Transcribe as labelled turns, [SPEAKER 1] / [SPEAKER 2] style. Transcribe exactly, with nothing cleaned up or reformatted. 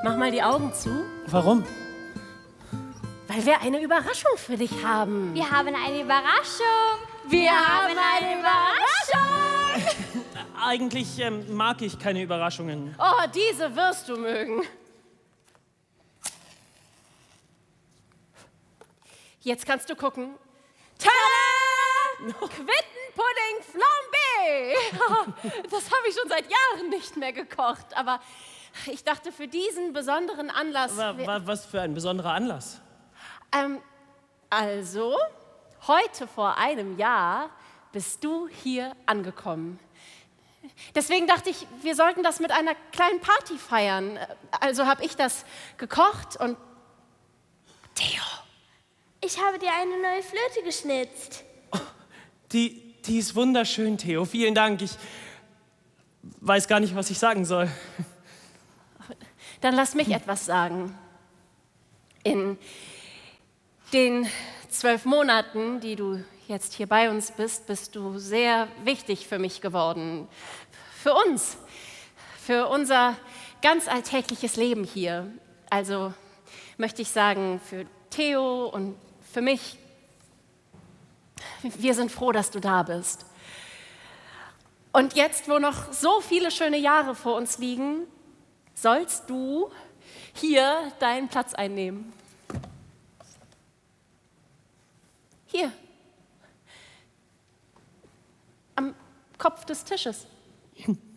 [SPEAKER 1] Mach mal die Augen zu,
[SPEAKER 2] Warum?
[SPEAKER 1] weil wir eine Überraschung für dich haben.
[SPEAKER 3] Wir haben eine Überraschung. Wir haben eine Überraschung.
[SPEAKER 2] Eigentlich ähm, mag ich keine Überraschungen.
[SPEAKER 1] Oh, diese wirst du mögen. Jetzt kannst du gucken. Tada! Quittenpudding Flambé! Das habe ich schon seit Jahren nicht mehr gekocht. Aber ich dachte, für diesen besonderen Anlass...
[SPEAKER 2] Wa-
[SPEAKER 1] wär-
[SPEAKER 2] wa- Was für ein besonderer Anlass.
[SPEAKER 1] Ähm, also, heute vor einem Jahr bist du hier angekommen. Deswegen dachte ich, wir sollten das mit einer kleinen Party feiern. Also habe ich das gekocht und... Theo,
[SPEAKER 3] Ich habe dir eine neue Flöte geschnitzt.
[SPEAKER 2] Die, die ist wunderschön, Theo. Vielen Dank. Ich weiß gar nicht, was ich sagen soll.
[SPEAKER 1] dann lass mich etwas sagen. In den zwölf Monaten, die du jetzt hier bei uns bist, bist du sehr wichtig für mich geworden. Für uns. Für unser ganz alltägliches Leben hier. Also möchte ich sagen, für Theo und für mich. Wir sind froh, dass du da bist. Und jetzt, wo noch so viele schöne Jahre vor uns liegen, sollst du hier deinen Platz einnehmen. Hier. Am Kopf des Tisches.